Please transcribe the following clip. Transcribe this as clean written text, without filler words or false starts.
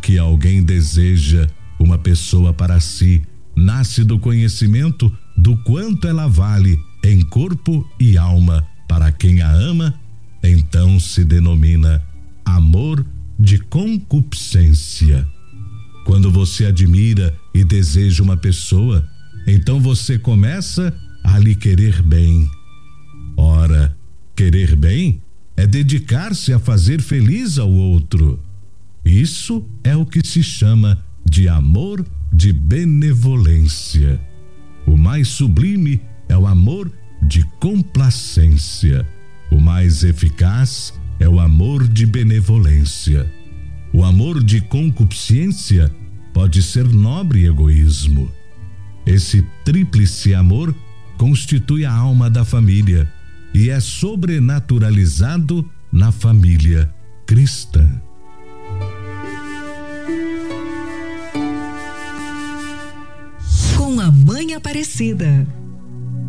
que alguém deseja uma pessoa para si nasce do conhecimento do quanto ela vale em corpo e alma para quem a ama, então se denomina amor de concupiscência. Quando você admira e deseja uma pessoa, então você começa a lhe querer bem. Ora, querer bem é dedicar-se a fazer feliz ao outro. Isso é o que se chama de amor de benevolência. O mais sublime é o amor de complacência. O mais eficaz é o amor de benevolência. O amor de concupiscência pode ser nobre egoísmo. Esse tríplice amor constitui a alma da família e é sobrenaturalizado na família cristã. Com a Mãe Aparecida.